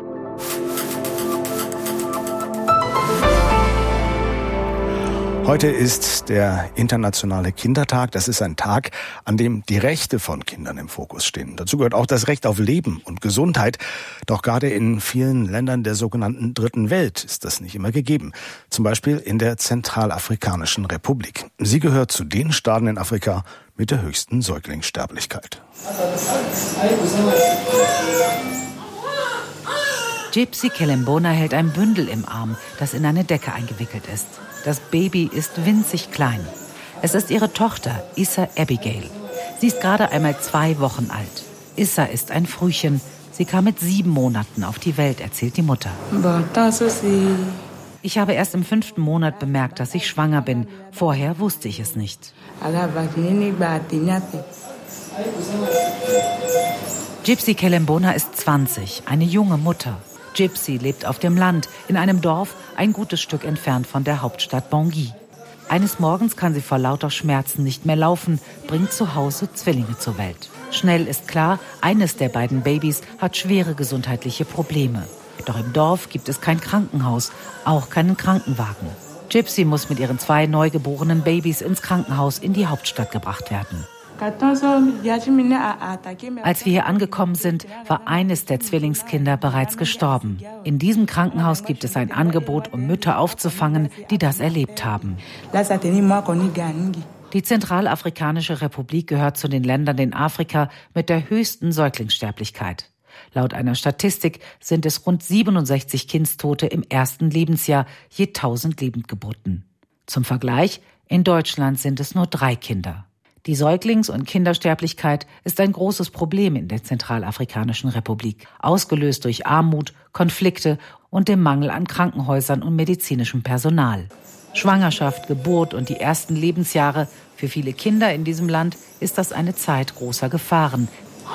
Heute ist der internationale Kindertag. Das ist ein Tag, an dem die Rechte von Kindern im Fokus stehen. Dazu gehört auch das Recht auf Leben und Gesundheit. Doch gerade in vielen Ländern der sogenannten Dritten Welt ist das nicht immer gegeben. Zum Beispiel in der Zentralafrikanischen Republik. Sie gehört zu den Staaten in Afrika mit der höchsten Säuglingssterblichkeit. Gypsy Kelembona hält ein Bündel im Arm, das in eine Decke eingewickelt ist. Das Baby ist winzig klein. Es ist ihre Tochter, Issa Abigail. Sie ist gerade einmal 2 Wochen alt. Issa ist ein Frühchen. Sie kam mit 7 Monaten auf die Welt, erzählt die Mutter. Ich habe erst im 5. Monat bemerkt, dass ich schwanger bin. Vorher wusste ich es nicht. Gypsy Kelembona ist 20, eine junge Mutter. Gypsy lebt auf dem Land, in einem Dorf, ein gutes Stück entfernt von der Hauptstadt Bangui. Eines Morgens kann sie vor lauter Schmerzen nicht mehr laufen, bringt zu Hause Zwillinge zur Welt. Schnell ist klar, eines der beiden Babys hat schwere gesundheitliche Probleme. Doch im Dorf gibt es kein Krankenhaus, auch keinen Krankenwagen. Gypsy muss mit ihren 2 neugeborenen Babys ins Krankenhaus in die Hauptstadt gebracht werden. Als wir hier angekommen sind, war eines der Zwillingskinder bereits gestorben. In diesem Krankenhaus gibt es ein Angebot, um Mütter aufzufangen, die das erlebt haben. Die Zentralafrikanische Republik gehört zu den Ländern in Afrika mit der höchsten Säuglingssterblichkeit. Laut einer Statistik sind es rund 67 Kindstote im ersten Lebensjahr je 1000 Lebendgeburten. Zum Vergleich, in Deutschland sind es nur 3 Kinder. Die Säuglings- und Kindersterblichkeit ist ein großes Problem in der Zentralafrikanischen Republik, ausgelöst durch Armut, Konflikte und dem Mangel an Krankenhäusern und medizinischem Personal. Schwangerschaft, Geburt und die ersten Lebensjahre, für viele Kinder in diesem Land ist das eine Zeit großer Gefahren.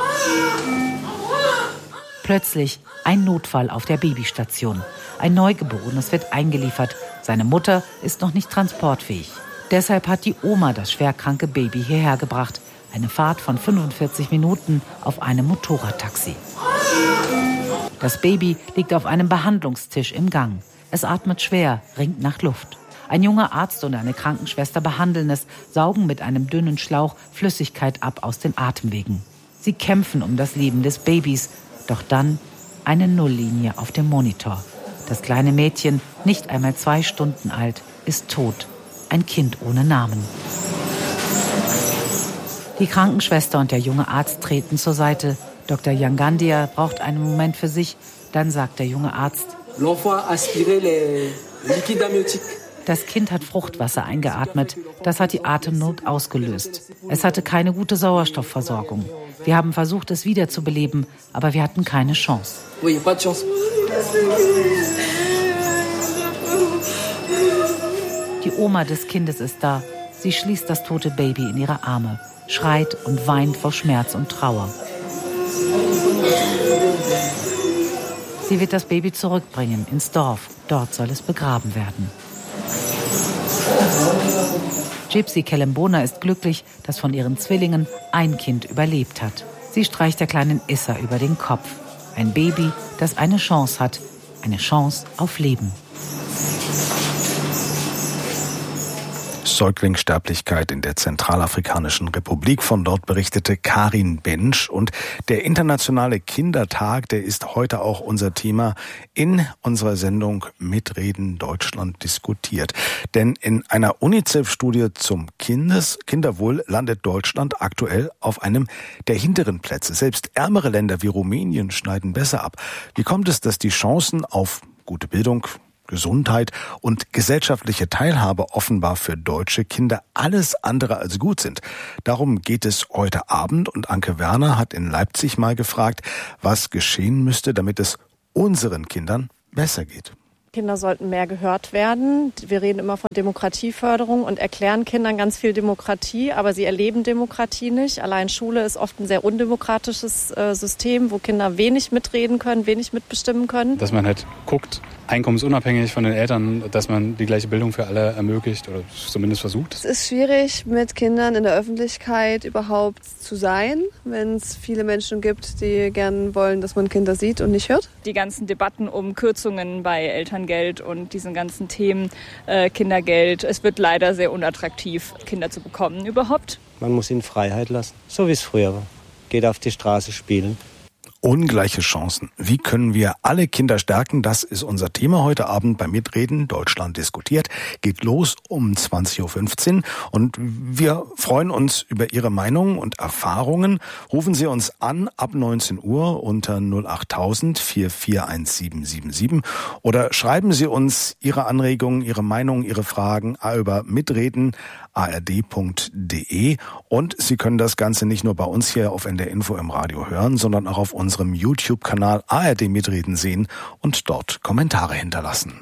Plötzlich ein Notfall auf der Babystation. Ein Neugeborenes wird eingeliefert. Seine Mutter ist noch nicht transportfähig. Deshalb hat die Oma das schwerkranke Baby hierher gebracht. Eine Fahrt von 45 Minuten auf einem Motorradtaxi. Das Baby liegt auf einem Behandlungstisch im Gang. Es atmet schwer, ringt nach Luft. Ein junger Arzt und eine Krankenschwester behandeln es, saugen mit einem dünnen Schlauch Flüssigkeit ab aus den Atemwegen. Sie kämpfen um das Leben des Babys. Doch dann eine Nulllinie auf dem Monitor. Das kleine Mädchen, nicht einmal 2 Stunden alt, ist tot. Ein Kind ohne Namen. Die Krankenschwester und der junge Arzt treten zur Seite. Dr. Yangandia braucht einen Moment für sich. Dann sagt der junge Arzt: Das Kind hat Fruchtwasser eingeatmet. Das hat die Atemnot ausgelöst. Es hatte keine gute Sauerstoffversorgung. Wir haben versucht, es wiederzubeleben, aber wir hatten keine Chance. Die Oma des Kindes ist da. Sie schließt das tote Baby in ihre Arme, schreit und weint vor Schmerz und Trauer. Sie wird das Baby zurückbringen ins Dorf. Dort soll es begraben werden. Gypsy Kelembona ist glücklich, dass von ihren Zwillingen ein Kind überlebt hat. Sie streicht der kleinen Issa über den Kopf. Ein Baby, das eine Chance hat. Eine Chance auf Leben. Säuglingssterblichkeit in der Zentralafrikanischen Republik. Von dort berichtete Karin Bensch. Und der Internationale Kindertag, der ist heute auch unser Thema in unserer Sendung Mitreden Deutschland diskutiert. Denn in einer UNICEF-Studie zum Kinderwohl landet Deutschland aktuell auf einem der hinteren Plätze. Selbst ärmere Länder wie Rumänien schneiden besser ab. Wie kommt es, dass die Chancen auf gute Bildung, Gesundheit und gesellschaftliche Teilhabe offenbar für deutsche Kinder alles andere als gut sind? Darum geht es heute Abend und Anke Werner hat in Leipzig mal gefragt, was geschehen müsste, damit es unseren Kindern besser geht. Kinder sollten mehr gehört werden. Wir reden immer von Demokratieförderung und erklären Kindern ganz viel Demokratie, aber sie erleben Demokratie nicht. Allein Schule ist oft ein sehr undemokratisches System, wo Kinder wenig mitreden können, wenig mitbestimmen können. Dass man halt guckt, einkommensunabhängig von den Eltern, dass man die gleiche Bildung für alle ermöglicht oder zumindest versucht. Es ist schwierig, mit Kindern in der Öffentlichkeit überhaupt zu sein, wenn es viele Menschen gibt, die gern wollen, dass man Kinder sieht und nicht hört. Die ganzen Debatten um Kürzungen bei Elterngeld und diesen ganzen Themen, Kindergeld, es wird leider sehr unattraktiv, Kinder zu bekommen überhaupt. Man muss ihnen Freiheit lassen, so wie es früher war. Geht auf die Straße spielen. Ungleiche Chancen. Wie können wir alle Kinder stärken? Das ist unser Thema heute Abend bei Mitreden Deutschland diskutiert. Geht los um 20.15 Uhr und wir freuen uns über Ihre Meinungen und Erfahrungen. Rufen Sie uns an ab 19 Uhr unter 08000 441777 oder schreiben Sie uns Ihre Anregungen, Ihre Meinungen, Ihre Fragen über mitreden@ard.de und Sie können das Ganze nicht nur bei uns hier auf NDR Info im Radio hören, sondern auch auf unserem YouTube-Kanal ARD Mitreden sehen und dort Kommentare hinterlassen.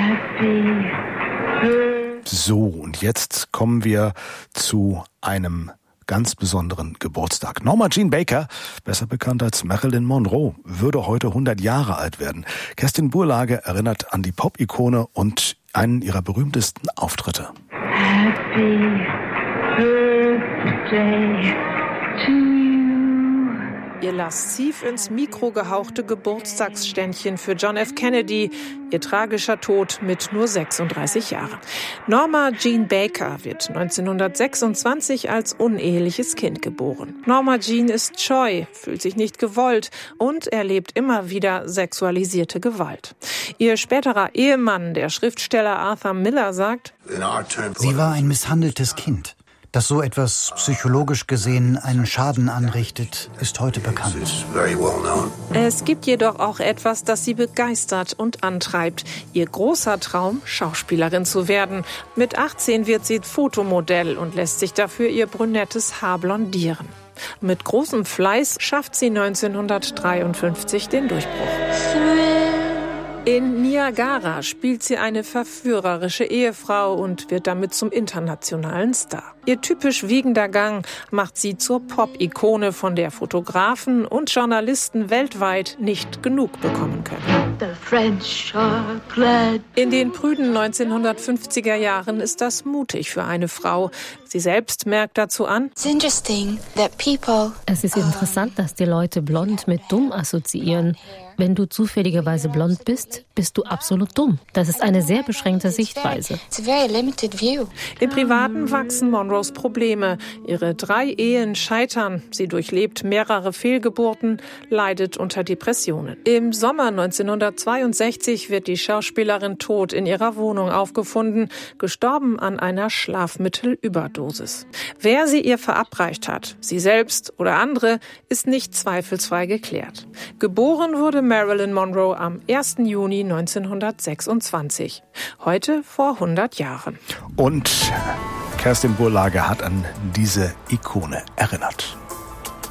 So, und jetzt kommen wir zu einem ganz besonderen Geburtstag. Norma Jean Baker, besser bekannt als Marilyn Monroe, würde heute 100 Jahre alt werden. Kerstin Burlage erinnert an die Pop-Ikone und einen ihrer berühmtesten Auftritte. Happy Birthday to you. Ihr lasziv ins Mikro gehauchte Geburtstagsständchen für John F. Kennedy, ihr tragischer Tod mit nur 36 Jahren. Norma Jean Baker wird 1926 als uneheliches Kind geboren. Norma Jean ist scheu, fühlt sich nicht gewollt und erlebt immer wieder sexualisierte Gewalt. Ihr späterer Ehemann, der Schriftsteller Arthur Miller, sagt: Sie war ein misshandeltes Kind. Dass so etwas psychologisch gesehen einen Schaden anrichtet, ist heute bekannt. Es gibt jedoch auch etwas, das sie begeistert und antreibt. Ihr großer Traum, Schauspielerin zu werden. Mit 18 wird sie Fotomodell und lässt sich dafür ihr brünettes Haar blondieren. Mit großem Fleiß schafft sie 1953 den Durchbruch. In Niagara spielt sie eine verführerische Ehefrau und wird damit zum internationalen Star. Ihr typisch wiegender Gang macht sie zur Pop-Ikone, von der Fotografen und Journalisten weltweit nicht genug bekommen können. In den prüden 1950er Jahren ist das mutig für eine Frau. Sie selbst merkt dazu an: Es ist interessant, dass die Leute blond mit dumm assoziieren. Wenn du zufälligerweise blond bist, bist du absolut dumm. Das ist eine sehr beschränkte Sichtweise. Im Privaten wachsen Monroes Probleme. Ihre 3 Ehen scheitern. Sie durchlebt mehrere Fehlgeburten, leidet unter Depressionen. Im Sommer 1962 wird die Schauspielerin tot in ihrer Wohnung aufgefunden, gestorben an einer Schlafmittelüberdosis. Wer sie ihr verabreicht hat, sie selbst oder andere, ist nicht zweifelsfrei geklärt. Geboren wurde Marilyn Monroe am 1. Juni 1926. Heute vor 100 Jahren. Und Kerstin Burlage hat an diese Ikone erinnert.